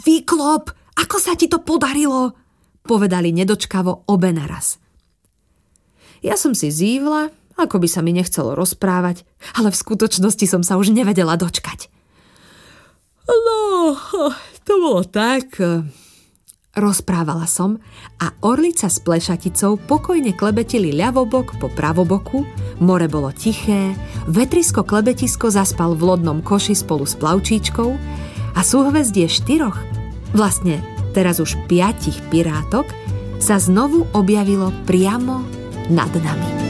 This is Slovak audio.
Vyklop, ako sa ti to podarilo? Povedali nedočkavo obe naraz. Ja som si zívla, ako by sa mi nechcelo rozprávať, ale v skutočnosti som sa už nevedela dočkať. No, to bolo tak. Rozprávala som a orlica s plešaticou pokojne klebetili ľavobok po pravoboku, more bolo tiché, vetrisko klebetisko zaspal v lodnom koši spolu s plavčíčkou a súhvezdie 4, vlastne teraz už 5 pirátok sa znovu objavilo priamo nad nami.